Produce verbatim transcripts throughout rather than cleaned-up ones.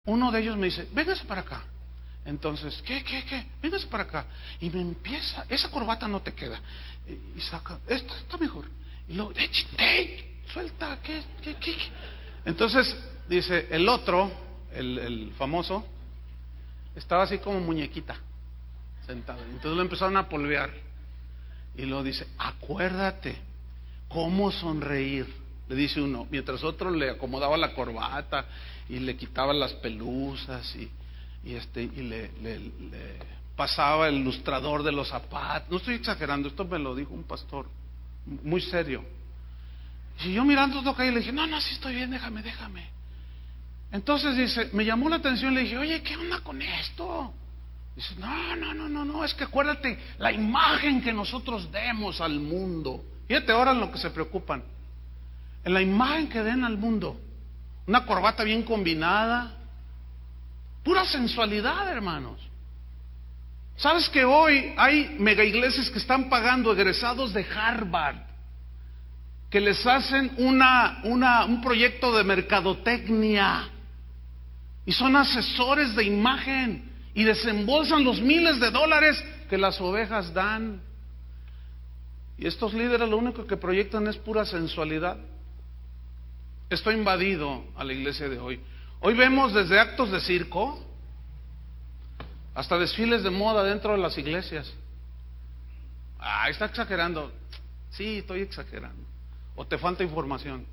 Uno de ellos me dice, véngase para acá. Entonces, ¿qué, qué, qué? Véngase para acá. Y me empieza, esa corbata no te queda. Y, y saca, esta está mejor. Y luego, hey, hey, suelta, ¿qué, qué, qué? Entonces, dice, el otro, el, el famoso, estaba así como muñequita, sentado. Entonces lo empezaron a polvear. Y luego dice, acuérdate, ¿cómo sonreír? Le dice uno, mientras otro le acomodaba la corbata y le quitaba las pelusas y, y este y le, le, le pasaba el lustrador de los zapatos. No estoy exagerando, esto me lo dijo un pastor muy serio. Y yo mirando todo acá y le dije, no, no, sí estoy bien, déjame, déjame. Entonces dice, me llamó la atención, le dije, oye, ¿qué onda con esto? Dice, no, no, no, no, no, es que acuérdate la imagen que nosotros demos al mundo. Fíjate ahora en lo que se preocupan, en la imagen que den al mundo. Una corbata bien combinada, pura sensualidad, hermanos. ¿Sabes que hoy hay mega iglesias que están pagando egresados de Harvard, que les hacen una, una, un proyecto de mercadotecnia y son asesores de imagen y desembolsan los miles de dólares que las ovejas dan? Y estos líderes lo único que proyectan es pura sensualidad. Esto ha invadido a la iglesia de hoy. Hoy vemos desde actos de circo hasta desfiles de moda dentro de las iglesias. Ah, está exagerando. Sí, estoy exagerando. ¿O te falta información?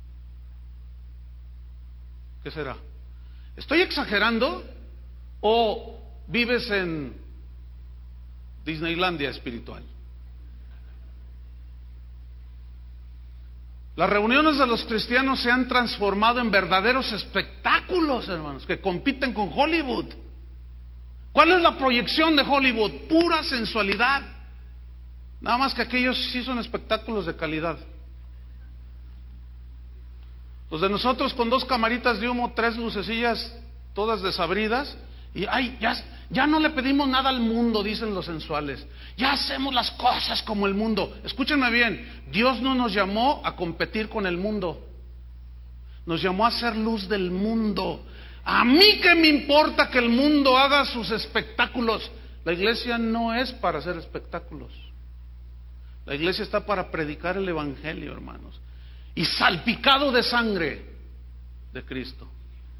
¿Qué será? ¿Estoy exagerando o vives en Disneylandia espiritual? Las reuniones de los cristianos se han transformado en verdaderos espectáculos, hermanos, que compiten con Hollywood. ¿Cuál es la proyección de Hollywood? Pura sensualidad. Nada más que aquellos sí son espectáculos de calidad. Los de nosotros con dos camaritas de humo, tres lucecillas todas desabridas, y ay, ya, ya no le pedimos nada al mundo, dicen los sensuales. Ya hacemos las cosas como el mundo. Escúchenme bien, Dios no nos llamó a competir con el mundo. Nos llamó a ser luz del mundo. A mí qué me importa que el mundo haga sus espectáculos. La iglesia no es para hacer espectáculos. La iglesia está para predicar el evangelio, hermanos. Y salpicado de sangre de Cristo.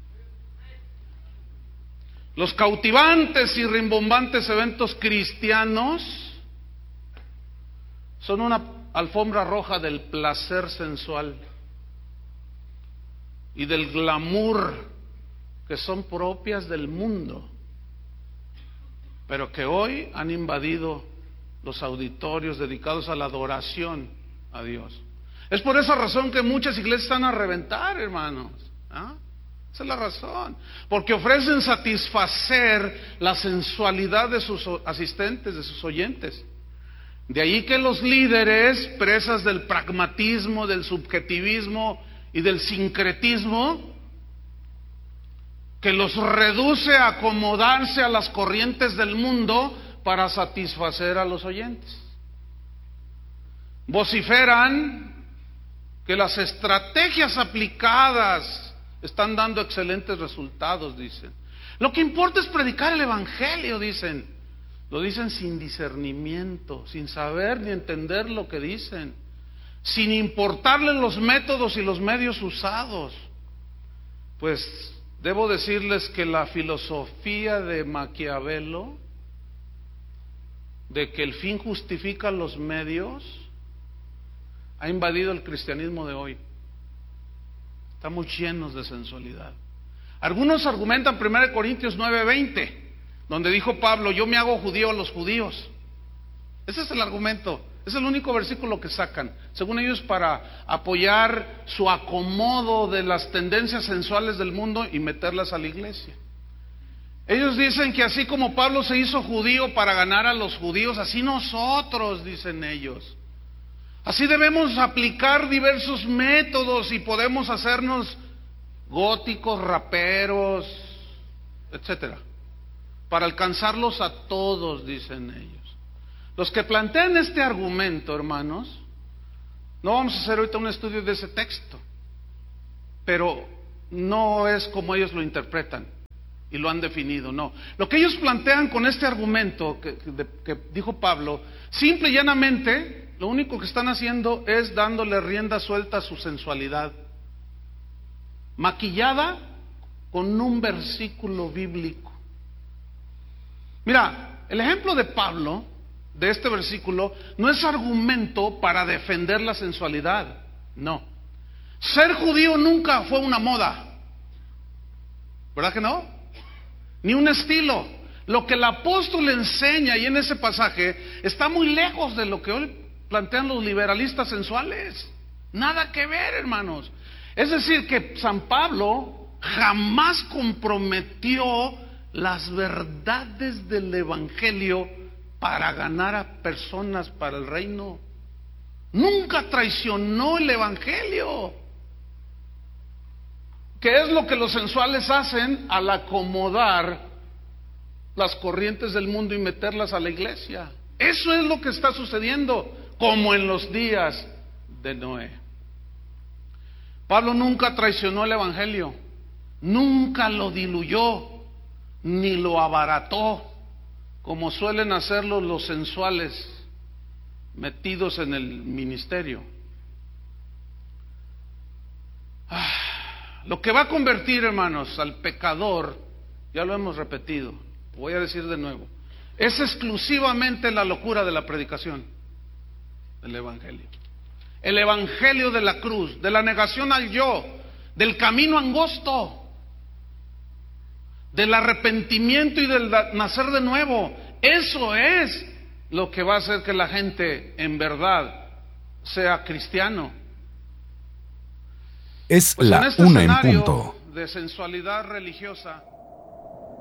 Los cautivantes y rimbombantes eventos cristianos son una alfombra roja del placer sensual y del glamour que son propias del mundo, pero que hoy han invadido los auditorios dedicados a la adoración a Dios. Es por esa razón que muchas iglesias están a reventar, hermanos. ¿Ah? Esa es la razón, porque ofrecen satisfacer la sensualidad de sus asistentes, de sus oyentes. De ahí que los líderes, presas del pragmatismo, del subjetivismo y del sincretismo, que los reduce a acomodarse a las corrientes del mundo para satisfacer a los oyentes. Vociferan que las estrategias aplicadas están dando excelentes resultados, dicen. Lo que importa es predicar el evangelio, dicen. Lo dicen sin discernimiento, sin saber ni entender lo que dicen, sin importarles los métodos y los medios usados. Pues debo decirles que la filosofía de Maquiavelo, de que el fin justifica los medios, ha invadido el cristianismo de hoy. Estamos llenos de sensualidad. Algunos argumentan primera Corintios nueve veinte, donde dijo Pablo, yo me hago judío a los judíos. Ese es el argumento, es el único versículo que sacan, según ellos, para apoyar su acomodo de las tendencias sensuales del mundo y meterlas a la iglesia. Ellos dicen que así como Pablo se hizo judío para ganar a los judíos, así nosotros, dicen ellos. Así debemos aplicar diversos métodos y podemos hacernos góticos, raperos, etcétera, para alcanzarlos a todos, dicen ellos. Los que plantean este argumento, hermanos, no vamos a hacer ahorita un estudio de ese texto, pero no es como ellos lo interpretan. y lo han definido. No, lo que ellos plantean con este argumento que, que, que dijo Pablo, simple y llanamente, lo único que están haciendo es dándole rienda suelta a su sensualidad, maquillada con un versículo bíblico. Mira, el ejemplo de Pablo, de este versículo, no es argumento para defender la sensualidad, no. Ser judío nunca fue una moda, ¿verdad que no? Ni un estilo. Lo que el apóstol enseña ahí en ese pasaje está muy lejos de lo que hoy plantean los liberalistas sensuales. Nada que ver, hermanos. Es decir, que San Pablo jamás comprometió las verdades del evangelio para ganar a personas para el reino. Nunca traicionó el evangelio. ¿Qué es lo que los sensuales hacen al acomodar las corrientes del mundo y meterlas a la iglesia? Eso es lo que está sucediendo, como en los días de Noé. Pablo nunca traicionó el evangelio, nunca lo diluyó, ni lo abarató, como suelen hacerlo los sensuales metidos en el ministerio. Ah, lo que va a convertir, hermanos, al pecador, ya lo hemos repetido, voy a decir de nuevo, es exclusivamente la locura de la predicación del evangelio. El evangelio de la cruz, de la negación al yo, del camino angosto, del arrepentimiento y del nacer de nuevo. Eso es lo que va a hacer que la gente en verdad sea cristiano. Es Pues la en este una en escenario punto. de sensualidad religiosa,